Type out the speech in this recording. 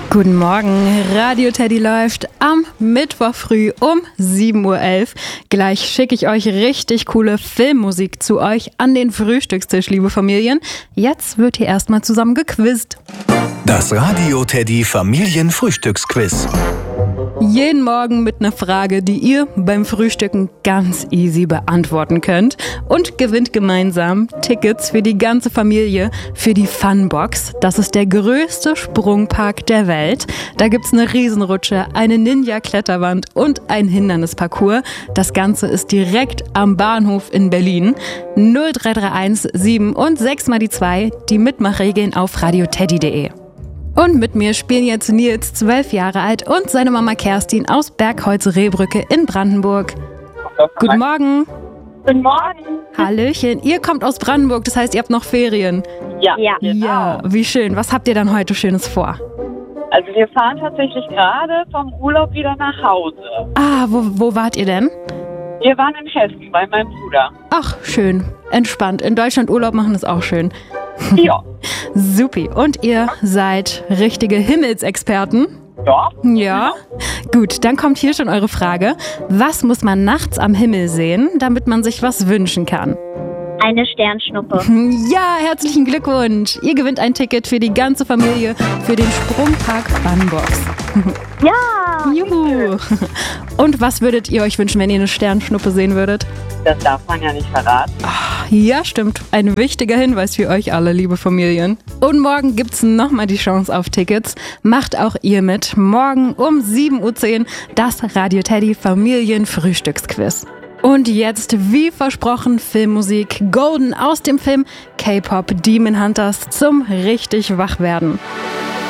Guten Morgen, Radio Teddy läuft am Mittwoch früh um 7.11 Uhr. Gleich schicke ich euch richtig coole Filmmusik zu euch an den Frühstückstisch, liebe Familien. Jetzt wird hier erstmal zusammen gequizt. Das Radio Teddy Familienfrühstücksquiz. Jeden Morgen mit einer Frage, die ihr beim Frühstücken ganz easy beantworten könnt. Und gewinnt gemeinsam Tickets für die ganze Familie für die Funbox. Das ist der größte Sprungpark der Welt. Da gibt's eine Riesenrutsche, eine Ninja-Kletterwand und ein Hindernisparcours. Das Ganze ist direkt am Bahnhof in Berlin. 0331 7 und 6 mal die 2. Die Mitmachregeln auf radioteddy.de. Und mit mir spielen jetzt Nils, 12 Jahre alt, und seine Mama Kerstin aus Bergholz-Rehbrücke in Brandenburg. Guten Morgen. Guten Morgen. Hallöchen. Ihr kommt aus Brandenburg, das heißt, ihr habt noch Ferien. Ja. Ja, wie schön. Was habt ihr dann heute Schönes vor? Also wir fahren tatsächlich gerade vom Urlaub wieder nach Hause. Ah, wo wart ihr denn? Wir waren in Hessen bei meinem Bruder. Ach, schön. Entspannt. In Deutschland Urlaub machen ist auch schön. Ja. Supi. Und ihr seid richtige Himmelsexperten? Ja. Ja. Gut, dann kommt hier schon eure Frage. Was muss man nachts am Himmel sehen, damit man sich was wünschen kann? Eine Sternschnuppe. Ja, herzlichen Glückwunsch. Ihr gewinnt ein Ticket für die ganze Familie für den Sprungpark Funbox. Ja! Juhu. Und was würdet ihr euch wünschen, wenn ihr eine Sternschnuppe sehen würdet? Das darf man ja nicht verraten. Ja, stimmt. Ein wichtiger Hinweis für euch alle, liebe Familien. Und morgen gibt's nochmal die Chance auf Tickets. Macht auch ihr mit. Morgen um 7.10 Uhr das Radio Teddy Familienfrühstücksquiz. Und jetzt, wie versprochen, Filmmusik Golden aus dem Film K-Pop Demon Hunters zum richtig Wachwerden.